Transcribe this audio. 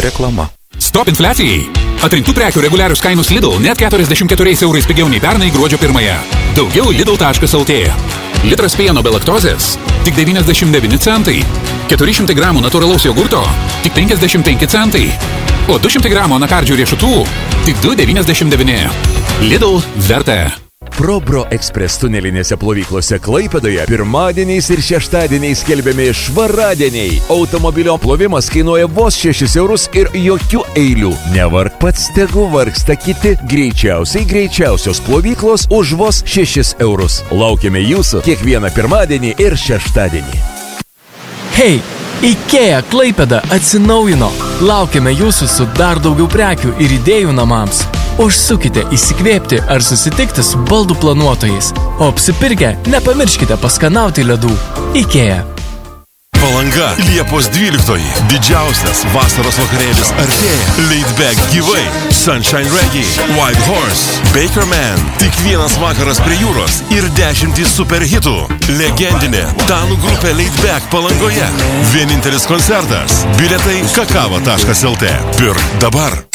Reklama. Stop infliacijai! Atrinktų prekių reguliarius kainus Lidl net 44 eurais pigiau nei pernai gruodžio 1. Daugiau Lidl.lt. Litras pieno be laktozės – tik 99 centai. 400 gramų natūralaus jogurto – tik 55 centai. O 200 gramų anakardžių riešutų – tik 2,99. Lidl verta. ProBro Express tunelinėse plovyklose Klaipėdoje pirmadieniais ir šeštadieniais skelbiami švaradieniai. Automobilio plovimas kainuoja vos 6 eurus ir jokių eilių. Nevark pats, tegu vargsta kiti. Greičiausios plovyklos už vos 6 eurus. Laukiame jūsų kiekvieną pirmadienį ir šeštadienį. Hei! IKEA Klaipėda atsinaujino. Laukiame jūsų su dar daugiau prekių ir idėjų namams. Užsukite įsikvėpti ar susitikti su baldų planuotojais. O apsipirkę, nepamirškite paskanauti ledų. IKEA. Palanga, Liepos 12. Didžiausias vasaros vakarėlis artėja. Laid Back gyvai. Sunshine Reggae, White Horse, Baker Man. Tik vienas vakaras prie jūros ir 10 superhitų. Legendinė danų grupė Laid Back Palangoje. Vienintelis koncertas. Bilietai kakava.lt. Pirk dabar.